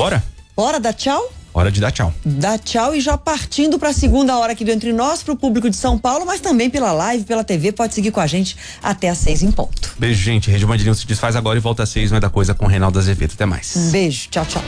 Bora? Bora dar tchau? Hora de dar tchau. Dá tchau e já partindo para a segunda hora aqui do Entre Nós, pro público de São Paulo, mas também pela live, pela TV, pode seguir com a gente até às 6 em ponto. Beijo, gente. Rede Band News se desfaz agora e volta às 6, não é da coisa, com Reinaldo Azevedo. Até mais. Um beijo, tchau, tchau.